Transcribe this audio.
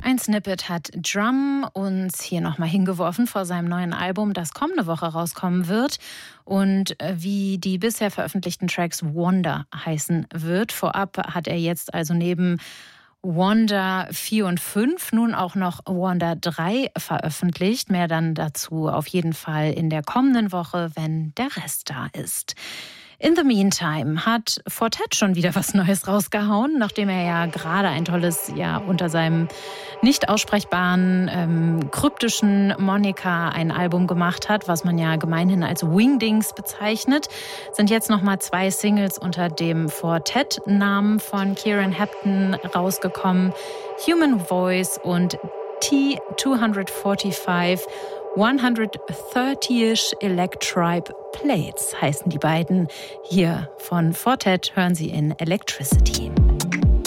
Ein Snippet hat Drum uns hier nochmal hingeworfen vor seinem neuen Album, das kommende Woche rauskommen wird und wie die bisher veröffentlichten Tracks Wonder heißen wird. Vorab hat er jetzt also neben Wonder 4 und 5 nun auch noch Wonder 3 veröffentlicht. Mehr dann dazu auf jeden Fall in der kommenden Woche, wenn der Rest da ist. In the meantime hat Four-Tet schon wieder was Neues rausgehauen, nachdem er ja gerade ein tolles, unter seinem nicht aussprechbaren, kryptischen Moniker ein Album gemacht hat, was man ja gemeinhin als Wingdings bezeichnet, sind jetzt nochmal 2 Singles unter dem Four-Tet-Namen von Kieran Hepton rausgekommen, Human Voice und T245 130-ish Electribe Plates heißen die beiden. Hier von Four-Tet hören Sie in Electricity.